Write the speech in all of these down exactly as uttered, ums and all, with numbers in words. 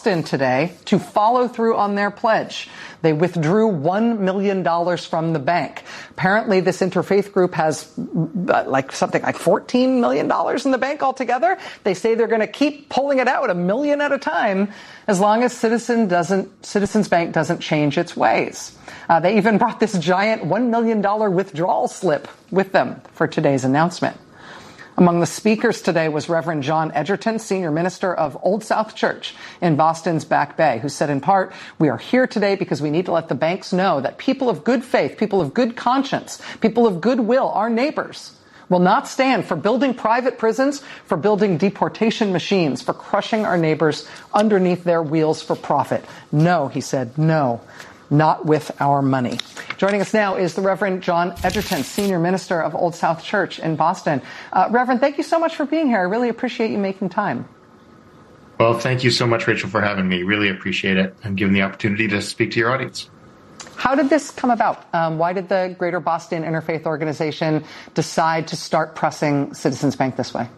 Boston today to follow through on their pledge. They withdrew one million dollars from the bank. Apparently, this interfaith group has uh, like something like fourteen million dollars in the bank altogether. They say they're going to keep pulling it out a million at a time as long as Citizen doesn't, Citizens Bank doesn't change its ways. Uh, they even brought this giant one million dollars withdrawal slip with them for today's announcement. Among the speakers today was Reverend John Edgerton, senior minister of Old South Church in Boston's Back Bay, who said in part, "We are here today because we need to let the banks know that people of good faith, people of good conscience, people of goodwill, our neighbors, will not stand for building private prisons, for building deportation machines, for crushing our neighbors underneath their wheels for profit. No," he said, "no, not with our money." Joining us now is the Reverend John Edgerton, senior minister of Old South Church in Boston. Uh, Reverend, thank you so much for being here. I really appreciate you making time. Well, thank you so much, Rachel, for having me. Really appreciate it and giving the opportunity to speak to your audience. How did this come about? Um, why did the Greater Boston Interfaith Organization decide to start pressing Citizens Bank this way?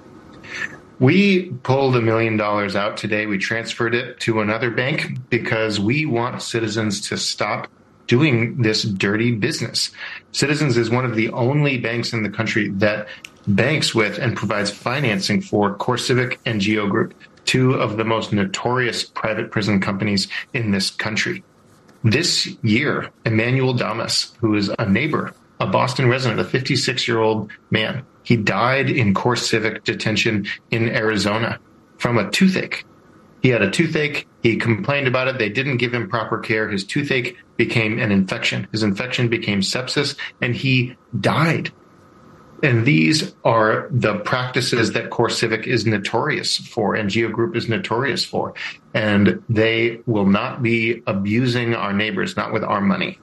We pulled a million dollars out today. We transferred it to another bank because we want Citizens to stop doing this dirty business. Citizens is one of the only banks in the country that banks with and provides financing for CoreCivic and Geo Group, two of the most notorious private prison companies in this country. This year, Emmanuel Damas, who is a neighbor, a Boston resident, a fifty-six-year-old man, he died in CoreCivic detention in Arizona from a toothache. He had a toothache. He complained about it. They didn't give him proper care. His toothache became an infection. His infection became sepsis, and he died. And these are the practices that CoreCivic is notorious for and Geo Group is notorious for. And they will not be abusing our neighbors, not with our money.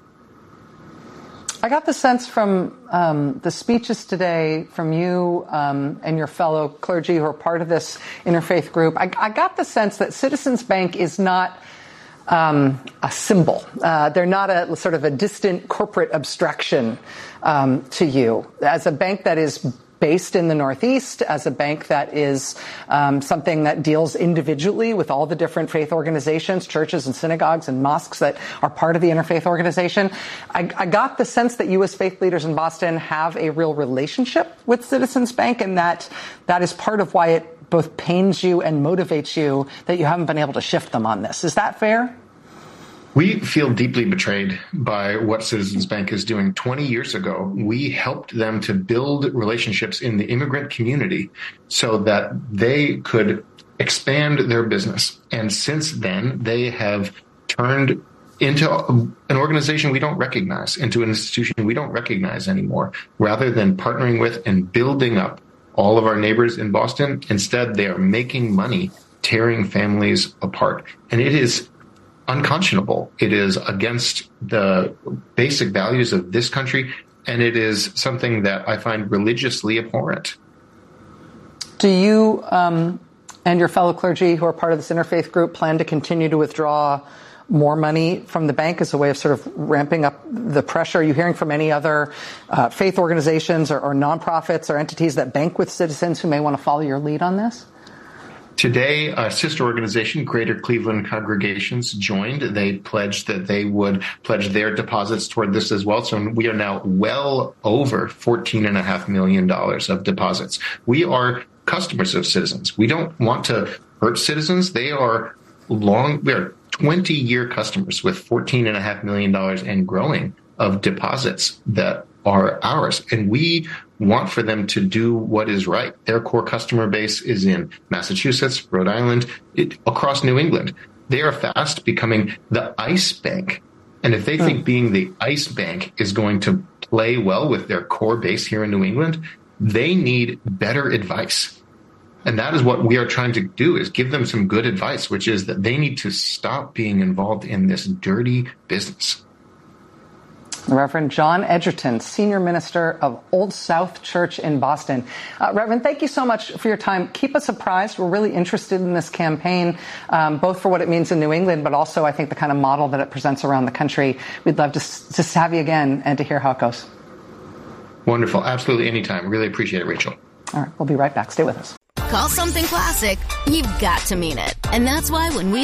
I got the sense from um, the speeches today from you um, and your fellow clergy who are part of this interfaith group, I, I got the sense that Citizens Bank is not um, a symbol. Uh, they're not a sort of a distant corporate abstraction um, to you. As a bank that is based in the Northeast, as a bank that is um, something that deals individually with all the different faith organizations, churches and synagogues and mosques that are part of the interfaith organization. I, I got the sense that you as faith leaders in Boston have a real relationship with Citizens Bank, and that that is part of why it both pains you and motivates you that you haven't been able to shift them on this. Is that fair? We feel deeply betrayed by what Citizens Bank is doing. twenty years ago, we helped them to build relationships in the immigrant community so that they could expand their business. And since then, they have turned into an organization we don't recognize, into an institution we don't recognize anymore. Rather than partnering with and building up all of our neighbors in Boston, instead they are making money, tearing families apart. And it is unconscionable. It is against the basic values of this country, and it is something that I find religiously abhorrent. Do you um, and your fellow clergy who are part of this interfaith group plan to continue to withdraw more money from the bank as a way of sort of ramping up the pressure? Are you hearing from any other uh, faith organizations or, or nonprofits or entities that bank with Citizens who may want to follow your lead on this? Today, a sister organization, Greater Cleveland Congregations, joined. They pledged that they would pledge their deposits toward this as well. So we are now well over fourteen point five million dollars of deposits. We are customers of Citizens. We don't want to hurt Citizens. They are long, we are twenty-year customers with fourteen point five million dollars and growing of deposits that are ours. And we want for them to do what is right. Their core customer base is in Massachusetts, Rhode Island, it, across New England. They are fast becoming the ICE bank. And if they think being the ICE bank is going to play well with their core base here in New England, they need better advice. And that is what we are trying to do, is give them some good advice, which is that they need to stop being involved in this dirty business. Reverend John Edgerton, Senior Minister of Old South Church in Boston. Uh, Reverend, thank you so much for your time. Keep us apprised. We're really interested in this campaign, um, both for what it means in New England, but also I think the kind of model that it presents around the country. We'd love to just have you again and to hear how it goes. Wonderful. Absolutely. Anytime. Really appreciate it, Rachel. All right. We'll be right back. Stay with us. Call something classic, you've got to mean it. And that's why when we